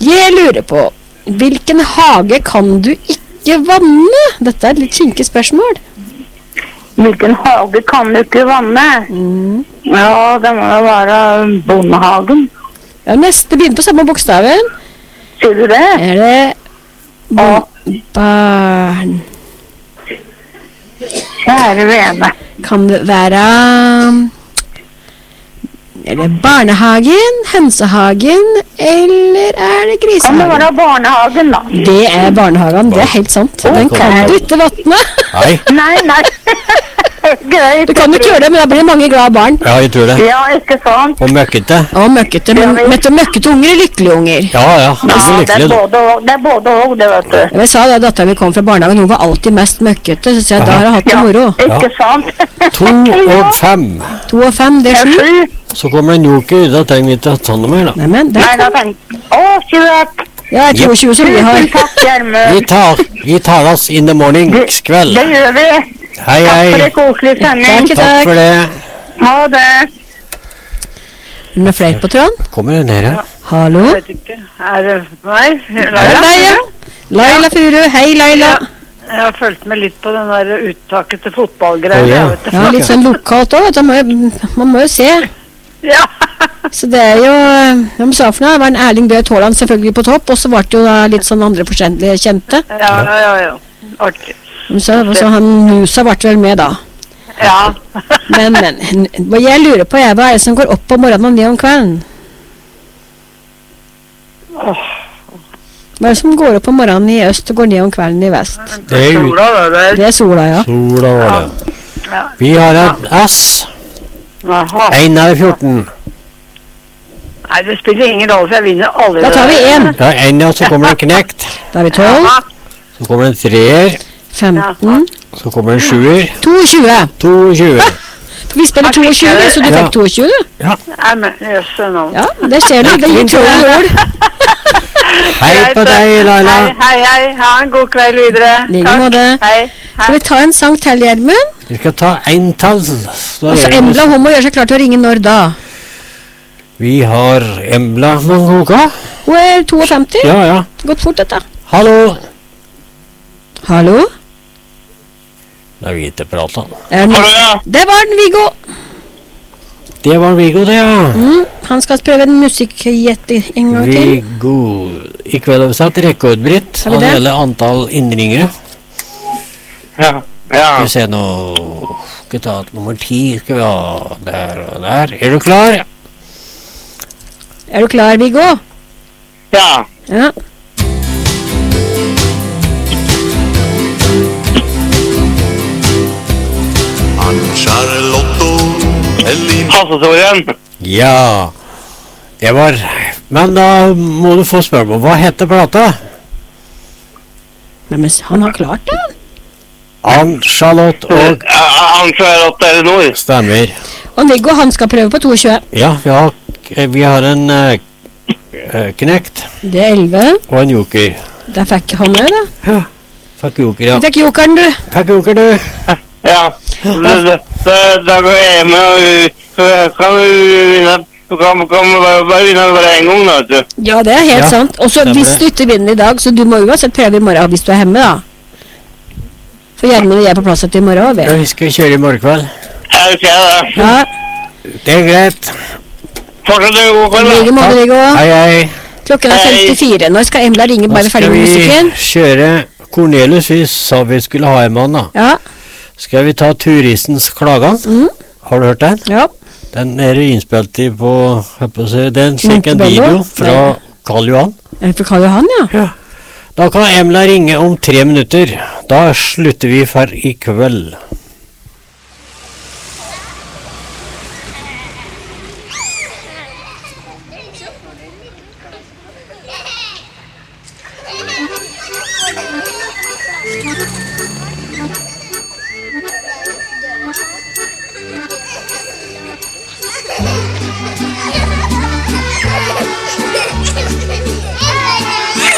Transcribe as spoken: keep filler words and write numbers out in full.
Jeg lurer på, hvilken hage kan du ikke vanne? Dette er et litt kinkig spørsmål. Hvilken hage kan du ikke vanne? Mm. Ja, det må jo være bondehagen. Ja, neste begynner på samme bokstaven. Sier du det? Er det bon barn? Kjære vene. Kan det være... Er det barnehagen, hønsehagen, eller er det Kan det grisehagen? være barnehagen, da? Det er barnehagen, det er helt sant. Den kan du ikke vattne. Nei. Nei, nei. Greit. Du kan jo ikke gjøre det, men da blir det mange glade barn. Ja, jeg tror det. Ja, ikke sant? Og møkkete. Og møkkete, men vet du, møkkete unger er lykkelige unger. Ja, ja. Det er så Ja, det er lykkelig. både og, det er både og, det vet du. Jeg sa det, datteren min kom fra barnehagen, hun var alltid mest møkkete, så jeg, da har jeg hatt det Ja, moro. ikke sant? To og fem. To og fem, det er Ja, sju. sju. Så kommer en joker, da trenger vi ikke ta noe mer da. Neimen, Nei, der da kom... tenk. Å, tjueåtte. Ja, jeg tror tjue som vi har. Tusen takk, Gjermund. Vi tar, vi tar oss in the morning, kveld. Det gjør vi. Hei, Takk for hei. det koselige sending. Takk. Takk for det. Ha det. Er det noe flere på tråden? Kommer den her, ja. Hallo? Jeg vet ikke. Er det meg? Er det deg, ja? Laila Furu, hei Laila. Jeg har fulgt med litt på den der uttaket til fotballgreier. Å, ja. jeg vet det. Ja, litt sånn lokalt også, vet du, man må jo- man må jo se. Ja. Så det er jo, hva man sa for noe, det var en Erling Braut Haaland selvfølgelig på topp, og så var det jo da litt sånn andre forskjellige kjente. Ja, ja, ja, ja. Artig. Men Så, så han Musa ble vel med da. Ja. Men, men, hva jeg lurer på er, hva er det som går opp om morgenen og ned om kvelden? Åh, Hva er det som går opp om morgenen i øst og går ned om kvelden i vest? Det er jo sola, da, det er... Det er sola, ja. sola var det. Ja. Vi har et S. Jaha. En av fjorten. Nei, det spiller ingen rolle, for jeg vinner aldri. Da tar vi en. Ja, en, ja, så kommer det en knekt. Da har vi tolv, Ja. Så kommer det en treer. femten, Så kommer det en sjuer. tjueto. tjueto. Vi spiller tjueto, så du Ja. fikk tjueto, du. Nei, men jøsse nå. Ja, det ser du. Det gir tolv jord. Hei på deg, Laila. Hei, hei, hei. Ha en god kveld videre. Like Takk. måte. Hei. Skal vi ta en sang til, Gjermund? Vi skal ta en tall. Og så Embla, hun må gjøre seg klar til å ringe når da? Vi har Embla Mangoka. Hun er femtito. Ja, ja. Gått fort dette. Hallo. Hallo? Da vi ikke pratet. Er den... Det var den, Viggo. Det var Viggo, det, ja. Mm, han skal prøve en musikkgjett en gang til. Viggo. I kveld har vi satt rekordbritt Har vi av det? hele antall innringere. Ja, ja. Skal vi se nå. Skal vi ta et nummer ti, skal vi ha der og der. Er du klar? Er du klar, Viggo? Ja. Ja. Hassesorien. Ja. Det var... Men da må du få spørsmål. Hva heter plata? Nei, men han har klart det. Ann-Charlotte og... Ann-Charlotte Elinor. Stemmer. Og Viggo, han skal prøve på tjueto. Ja, vi har, vi har en uh, knekt Det er elleve. og en joker. Der fikk han det, da. Ja. Fikk joker, ja. Du fikk jokeren, du. Fikk joker, du. Ja. Da, da, da, da går jeg med og så kan du vinne. Du kan, kan bare, bare vinne bare en gang, da, vet du. Ja, det er helt Ja, sant. Og så stemmer hvis det. du ikke vinner i dag, så du må uansett prøve i morgen hvis du er hjemme, da. For Gjermund og jeg er på plass etter i morgen, Ja, vi. vi skal kjøre i morgen kveld. Jeg skal det. Ja, Det er greit. Fortsett du god kveld, like da. måte, Viggo. Hei, hei. Klokken er Hei. femtifire. Nå skal Embla ringe Da bare ferdig skal med vi musikken. kjøre Cornelius. Vi sa vi skulle ha en mann, da. Ja, Skal vi ta Turistens klagan? Mm. Har du hørt den? ja. Den er innspilt i på, jeg på å si, den slik en Montebello? video fra Karl Johan. Er det for Karl Johan, ja? Ja. Da kan Emla ringe om tre minutter. Da slutter vi for i kveld. Thank you.